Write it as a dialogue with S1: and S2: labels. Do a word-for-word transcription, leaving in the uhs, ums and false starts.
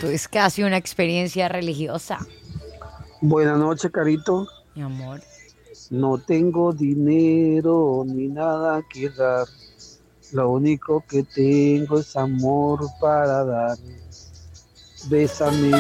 S1: Esto es casi una experiencia religiosa,
S2: Buenas noches, Carito.
S1: mi amor.
S2: No tengo dinero ni nada que dar. Lo único que tengo es amor para dar. Bésame.